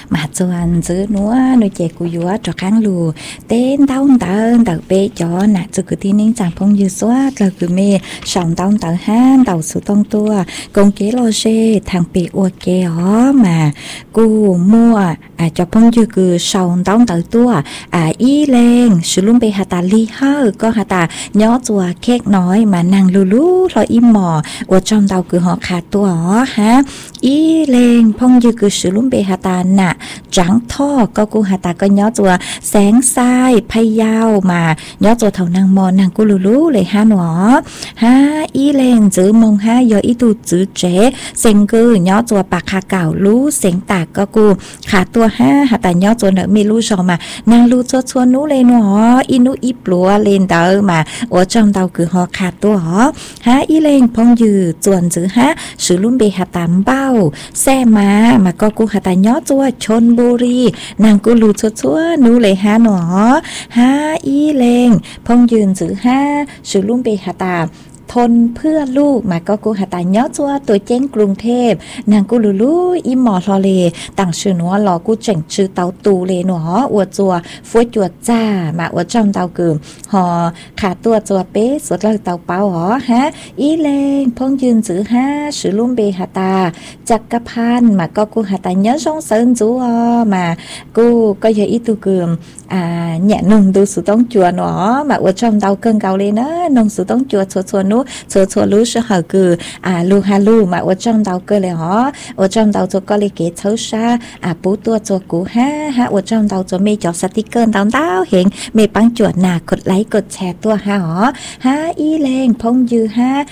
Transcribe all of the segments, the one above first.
mà chuan giữ núa nuôi trẻ của vua cho kháng lù tên tao tao bê cho nè cho cứ tin nên chẳng phong như xóa là cứ mê sòng tao han tao số tông tua công kế lo xe thằng bị uo kê ó mà cô mua cho phong như cứ sòng tao tua y lên sử luôn bê hà ta li hơ có hà ta nhó chùa khét nói mà nàng lú rồi im mò ở trong tao cứ họ khá tua ó ha y lên phong như cứ sử luôn bê hà ta nè trắng tho có cô hà ta có nhó chùa sáng sai pay yao mà nhó chùa thầu nàng mò nàng cô lú lấy ha nó ha y lên giữ mông ha do y tu giữ trẻ sen cứ nhó chùa bạc hà cào lú sen tạc có cô khá tua ha hà ta nhó chùa nợ mi lú rồi mà nàng lú chua nú lên nó y nú y plua lên tờ mà ở trong tàu cứ họ khá tua họ ha y lên phong như chuồn giữ ha sử luôn bề hà tám bao xe mà có cô hà ta nhó chùa chôn buri nàng cô lú chua nú lấy ha nó ha y lên phongยืนgiữ ha sử luôn bề hà taทนเพื่อลูกมาก็กูหาตาย้อจัวตัวเจ้งกรุงเทพนางกูลูอีหมอทอเลต่างชื่อหนัวหลอกูเจ๋งชื่อเตาตูเลหนัวอวดจัวฟัวจวดจ้ามาอวดจอมเตาเกิมหอขาตัวจัวเป๊ะสุดเลยเตาเปาหอฮะอีเลงพงยืนจื้อฮะชื่อลุ่มเบหาตาจักรพันมาก็กูหาตาย้อช่องเซินจัวมากูก็อย่าอีตูเกิมnhẹ nồng tu sự tông chùa nó mà ở trong tàu cơn cao lên đó nồng sự tông chùa chùa nú chùa lú sẽ hở cử lu ha lu mà ở trong tàu cơ lại họ ở trong tàu chùa có lấy kế thấu xa bố tua chùa cũ ha ở trong tàu chùa mê chọn sticker tao hiện mê băng chùa nà cột lấy cột chè tua ha họ ha y lên phong dư ha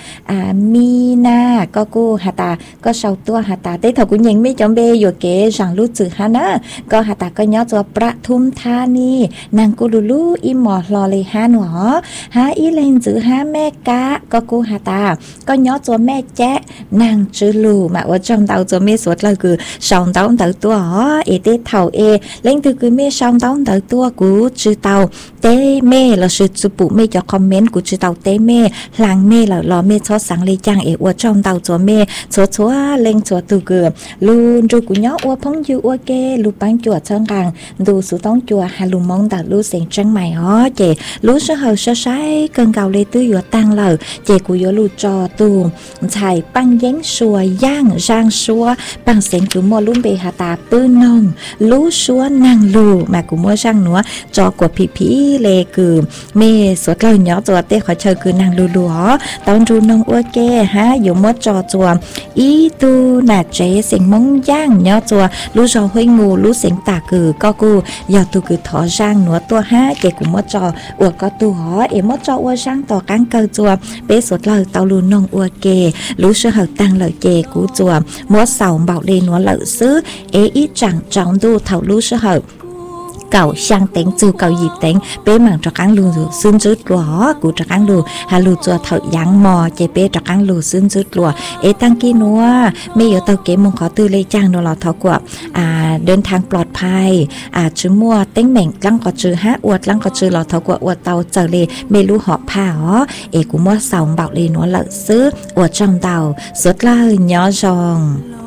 mi na có cô hà ta có sầu tua hà ta tế thầu cũng nhìn mê chọn bê rồi kế rằng lú chữ ha nó có hà ta có nhớ chùaประทุมธานีนางกูลูอีหมอรอเลยฮะหนอฮะอีเลนจื้อฮะแม่กะก็กูหาตาก็ย้อจัวแม่แจ๊นางจื้อลูมาว่าจอมเตาจัวแม่สวดเลยคือสองเตาเตาตัวเอเตเท่าเอเล่นคือแม่สองเตาเตาตัวกูจื้อเตาเต้แม่เราชื่อจุปุแม่จะคอมเมนต์กูจื้อเตาเต้แม่หลังแม่เรารอแม่ชอสังเลยจังเอว่าจอมเตาจัวแม่ชัวเล่นชัวตัวเกือบลูนจูกูย้อว่าพงยูว่าเกลูปังจัวช่างกลางดูสุต้องจัวฮาลูมองแต่ลูเสียงจังใหม่อ๋อเจลูเสือเหอเสือใช้เกินเก่าเลยตื้ออยู่ตั้งเหล่าเจกูยลูจอตูมใช่ปังเย้งชัวย่างจางชัวปังเสียงกูมัวลุ่มเบหาตาปื้นนองลูชัวนางลูมากูมัวช่างหนัวจอกว่าผีเลคือเมสวดเลยเนาะตัวเต้ขอเชิญคือนางลูอ๋อตอนรูนองอ้วแกฮะอยู่มัวจอจัวอีตูน่ะเจเสียงมงย่างเนาะจัวลูจอห้วยงูลูเสียงตาคือก็กูยอตูคือถอจางหนัวตัวฮะเจกูมัวจออ้วก็ตัวหอเอมัวจออ้วช่างต่อการเกจัวเป๊สวดเลยเตาลูนองอ้วแกลูเสือเหอตั้งเลยเจกูจัวมัวเสาเบาเลนัวเหล่าซื้อเออีจังจ้องดูเท่าลูเสือเหอcậu sang tiếng chu cậu gì tiếng bé mảng cho cán lù xương rứt lúa cụ cho cán lù hà lù chùa thợ giang mò chế bé cho cán lù xương rứt lúa ê tăng kia núa mấy ở tàu kế mong khó tư lê trang nó là thọ củaเดินทางปลอดภัยชื่อมัวเต็งเหม่งลังก็ชื่อฮะอวดลังก็ชื่อเราเท่ากว่าอวดเตาเจอเลยเมลูหอบผ้าอ๋อเอกูมัวเสาเบาเลยนัวเหล่าซื้ออวดจอมเตาสุดเลยย้อจอง